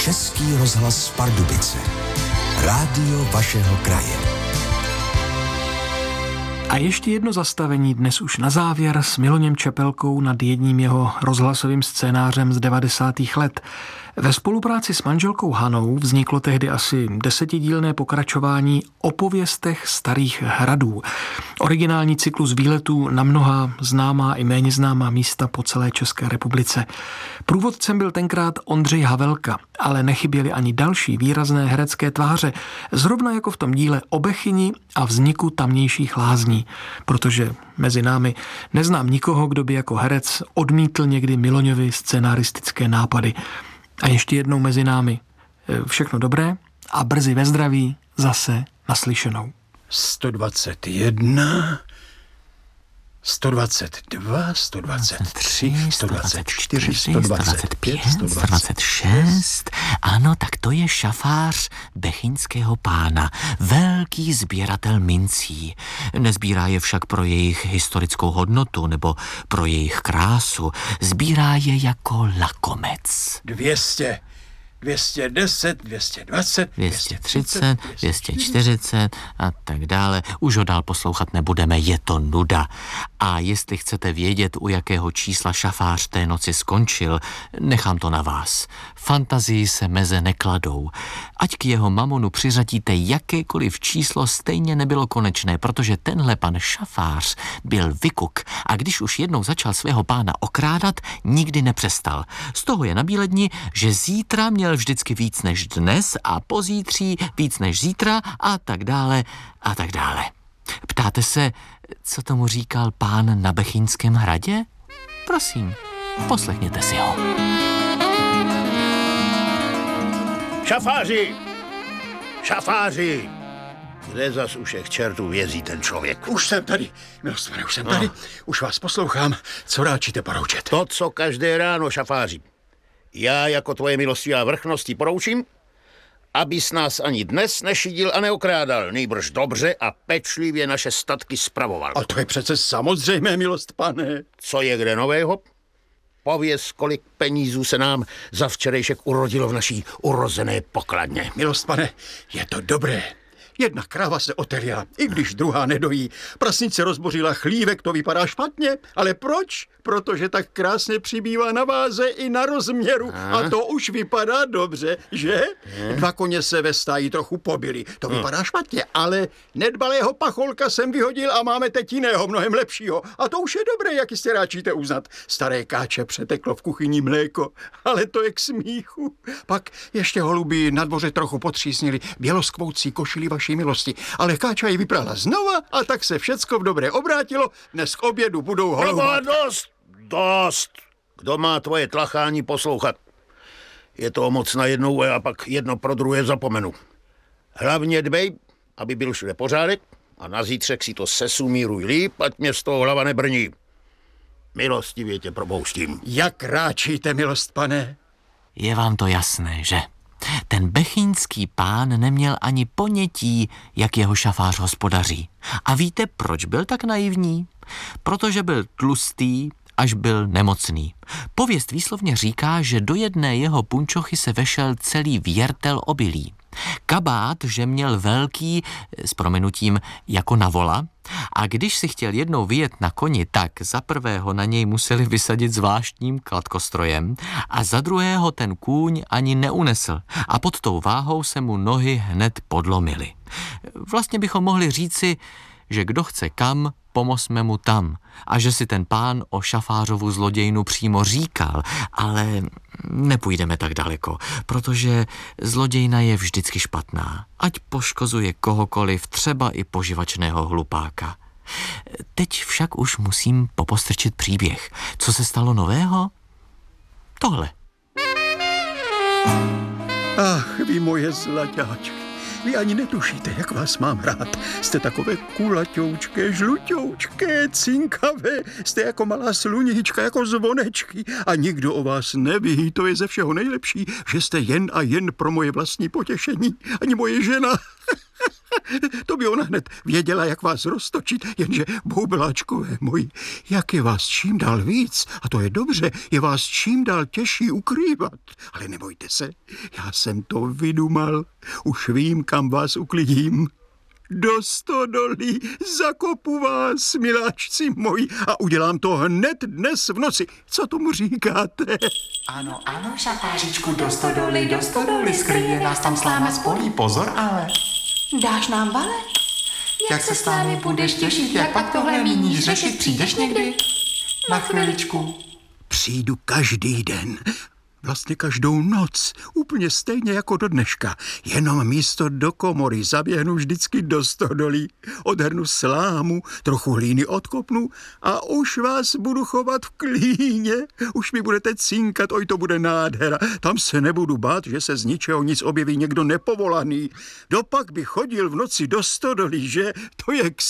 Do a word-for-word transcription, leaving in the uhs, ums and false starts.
Český rozhlas Pardubice. Rádio vašeho kraje. A ještě jedno zastavení dnes už na závěr s Miloněm Čepelkou nad jedním jeho rozhlasovým scénářem z devadesátých let. Ve spolupráci s manželkou Hanou vzniklo tehdy asi desetidílné pokračování o pověstech starých hradů. Originální cyklus výletů na mnohá známá i méně známá místa po celé České republice. Průvodcem byl tenkrát Ondřej Havelka, ale nechyběly ani další výrazné herecké tváře, zrovna jako v tom díle o Bechyni a vzniku tamnějších lázní, protože mezi námi neznám nikoho, kdo by jako herec odmítl někdy Miloňovi scenaristické nápady. A ještě jednou mezi námi všechno dobré a brzy ve zdraví zase naslyšenou. sto dvacet jedna, sto dvacet dva, sto dvacet tři, sto dvacet čtyři, sto dvacet pět, sto dvacet šest. Ano, tak to je šafář bechyňského pána, velký sběratel mincí. Nezbírá je však pro jejich historickou hodnotu nebo pro jejich krásu. Sbírá je jako lakomec. dvě stě, dvě stě deset, dvě stě dvacet, dvě stě třicet, dvě stě čtyřicet a tak dále. Už ho dál poslouchat nebudeme, je to nuda. A jestli chcete vědět, u jakého čísla šafář té noci skončil, nechám to na vás. Fantazii se meze nekladou. Ať k jeho mamonu přiřadíte jakékoliv číslo, stejně nebylo konečné, protože tenhle pan šafář byl vykuk a když už jednou začal svého pána okrádat, nikdy nepřestal. Z toho je nabíledni, že zítra měl vždycky víc než dnes a pozítří víc než zítra a tak dále a tak dále. Ptáte se, co tomu říkal pán na Bechyňském hradě? Prosím, poslechněte si ho. Šafáři! Šafáři! Kde zas už je k čertu vězí ten člověk? Už jsem tady, milostvané, už jsem tady. No. Už vás poslouchám. Co ráčíte poroučet? To, co každé ráno, šafáři. Já jako tvoje milosti a vrchnosti poroučím, abys nás ani dnes nešidil a neokrádal, nejbrž dobře a pečlivě naše statky spravoval. A to je přece samozřejmé, milost pane. Co je kde nového? Pověz, kolik penízů se nám za včerejšek urodilo v naší urozené pokladně. Milost pane, je to dobré. Jedna kráva se oteřila, i když druhá nedojí. Prasnice rozbořila chlívek, to vypadá špatně, ale proč? Protože tak krásně přibývá na váze i na rozměru. A, a to už vypadá dobře, že? Hmm. Dva koně se ve stáji trochu pobili. To hmm. vypadá špatně, ale nedbalého pacholka jsem vyhodil a máme teď jiného, mnohem lepšího. A to už je dobré, jak jistě ráčíte uznat. Staré káče přeteklo v kuchyni mléko, ale to je k smíchu. Pak ještě holuby na dvoře trochu potřísnili běloskvoucí košili vaší milosti, ale káča ji vyprala znova a tak se všecko v dobré obrátilo. Dnes k obědu budou holubovat. Dost, dost. Kdo má tvoje tlachání poslouchat? Je to moc na jednou a pak jedno pro druhé zapomenu. Hlavně dbej, aby byl všude pořádek a na zítřek si to sesumíruj líp, ať mě z toho hlava nebrní. Milostivě tě propouštím. Jak ráčíte, milost pane? Je vám to jasné, že? Ten bechyňský pán neměl ani ponětí, jak jeho šafář hospodaří. A víte, proč byl tak naivní? Protože byl tlustý, až byl nemocný. Pověst výslovně říká, že do jedné jeho punčochy se vešel celý věrtel obilí. Kabát, že měl velký, s prominutím, jako na vola, a když si chtěl jednou vyjet na koni, tak za prvého na něj museli vysadit zvláštním kladkostrojem a za druhého ten kůň ani neunesl a pod tou váhou se mu nohy hned podlomily. Vlastně bychom mohli říci, že kdo chce kam, pomozme mu tam a že si ten pán o šafářovu zlodějnu přímo říkal, ale nepůjdeme tak daleko, protože zlodějna je vždycky špatná, ať poškozuje kohokoliv, třeba i poživačného hlupáka. Teď však už musím popostrčit příběh. Co se stalo nového? Tohle. Ach, vy moje zlaťáčky. Vy ani netušíte, jak vás mám rád. Jste takové kulaťoučké, žluťoučké, cinkavé. Jste jako malá sluníčka, jako zvonečky. A nikdo o vás neví. To je ze všeho nejlepší, že jste jen a jen pro moje vlastní potěšení. Ani moje žena. To by ona hned věděla, jak vás roztočit, jenže boubeláčkové moji, jak je vás čím dál víc, a to je dobře, je vás čím dál těžší ukrývat. Ale nebojte se, já jsem to vydumal, už vím, kam vás uklidím. Do stodolí zakopu vás, miláčci moji, a udělám to hned dnes v noci. Co tomu říkáte? Ano, ano, šafářičku, do stodoly, do stodoly, skryje nás tam sláma spolí, pozor ale. Dáš nám vale? Jak se s námi budeš těšit, jak pak tohle míníš řešit, přijdeš někdy? Na chviličku. Přijdu každý den. Vlastně každou noc, úplně stejně jako do dneška. Jenom místo do komory zaběhnu vždycky do stodolí, odhrnu slámu, trochu hlíny odkopnu a už vás budu chovat v klíně. Už mi budete cinkat, oj, to bude nádhera. Tam se nebudu bát, že se z ničeho nic objeví někdo nepovolaný. Dopak by chodil v noci do stodolí, že? To je k